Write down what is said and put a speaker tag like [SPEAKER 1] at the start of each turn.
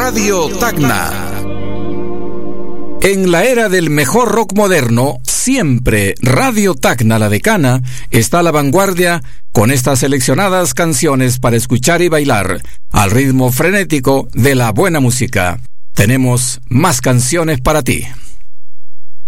[SPEAKER 1] Radio Tacna. En la era del mejor rock moderno, siempre Radio Tacna La Decana está a la vanguardia con estas seleccionadas canciones para escuchar y bailar al ritmo frenético de la buena música. Tenemos más canciones para ti.